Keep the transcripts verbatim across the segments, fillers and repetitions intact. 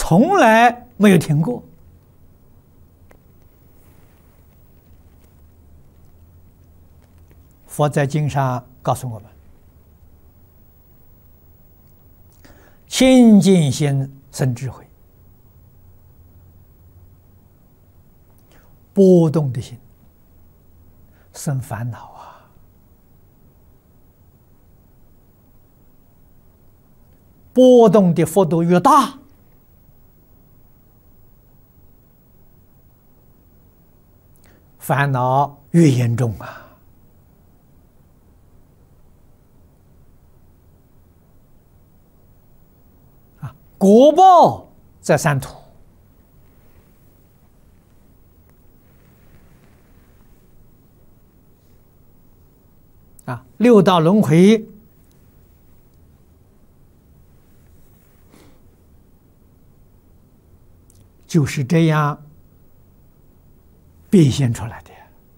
从来没有停过。佛在经上告诉我们：清净心生智慧，波动的心生烦恼啊！波动的幅度越大，烦恼越严重啊！啊，果报在三途。啊，六道轮回就是这样变现出来的。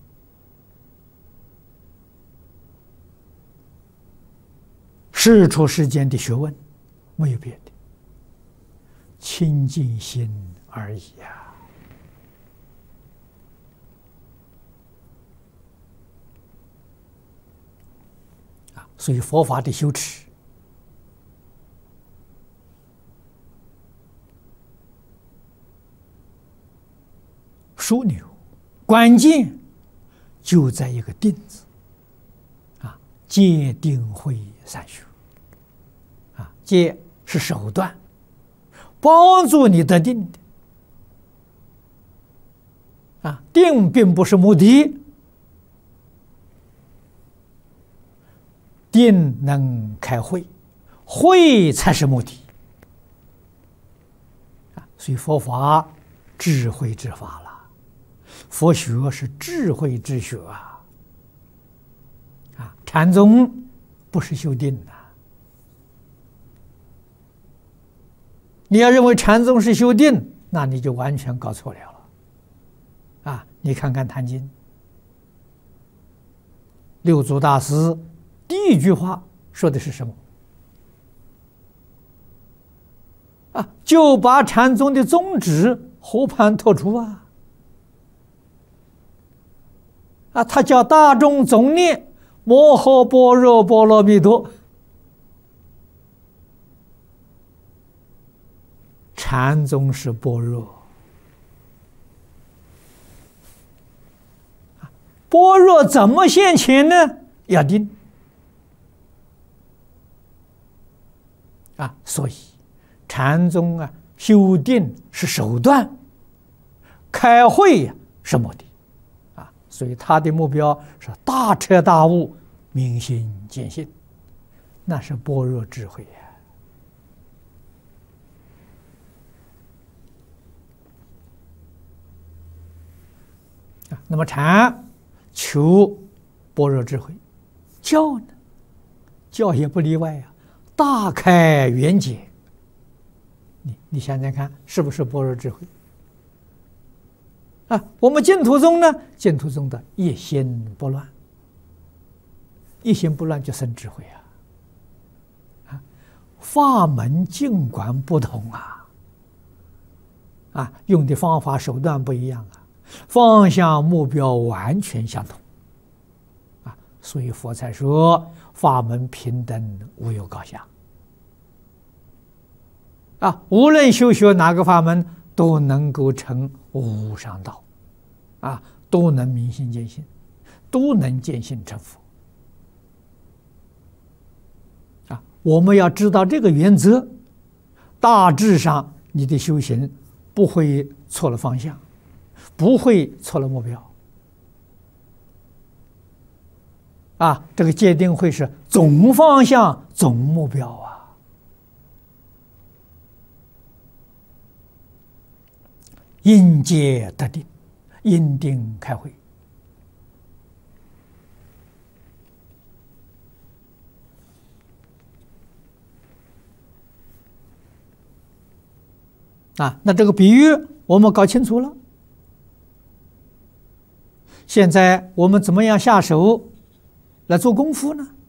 世出世间的学问没有别的，清净心而已呀。所以佛法的修持，枢纽关键就在一个定字啊，戒定慧三学啊，戒是手段，帮助你得定的啊，定并不是目的。定能开慧，慧才是目的啊！所以佛法智慧之法了，佛学是智慧之学啊！啊，禅宗不是修定的，你要认为禅宗是修定，那你就完全搞错了了啊！你看看《坛经》，六祖大师第一句话说的是什么？啊，就把禅宗的宗旨和盘托出啊！啊，他叫大众总念摩诃般若波罗蜜多。禅宗是般若，般若怎么现前呢？要定。啊，所以禅宗啊，修定是手段，开慧呀、啊、是目的，啊，所以他的目标是大彻大悟、明心见性，那是般若智慧呀、啊。啊，那么禅求般若智慧，教呢，教也不例外呀、啊。大开圆解，你你想想看，是不是般若智慧啊？我们净土宗呢，净土宗的一心不乱，一心不乱就生智慧啊！啊，法门尽管不同啊，啊，用的方法手段不一样啊，方向目标完全相同啊，所以佛才说法门平等，无有高下。啊，无论修学哪个法门，都能够成无上道，啊，都能明心见性，都能见性成佛。啊，我们要知道这个原则，大致上你的修行不会错了方向，不会错了目标。啊，这个戒定慧是总方向、总目标啊。因戒得定，因定开慧。啊，那这个比喻我们搞清楚了。现在我们怎么样下手来做功夫呢？